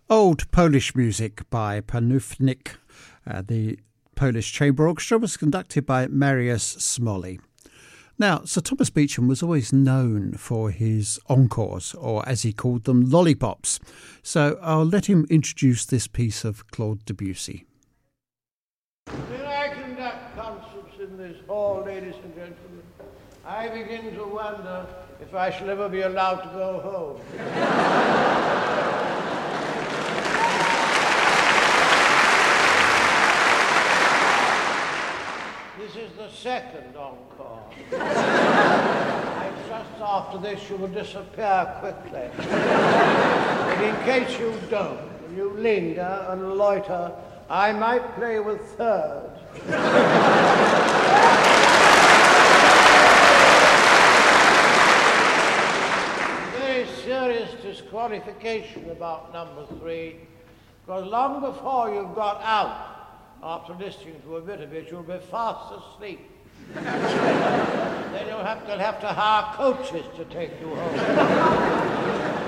Old Polish Music by Panufnik. The Polish Chamber Orchestra was conducted by Mariusz Smolly. Now, Sir Thomas Beecham was always known for his encores, or as he called them, lollipops. So I'll let him introduce this piece of Claude Debussy. When I conduct concerts in this hall, ladies and gentlemen, I begin to wonder if I shall ever be allowed to go home. This is the second encore. I trust after this you will disappear quickly. But in case you don't, and you linger and loiter, I might play with third. Very serious disqualification about number 3, because long before you've got out, after listening to a bit of it, you'll be fast asleep. Then you'll have to hire coaches to take you home.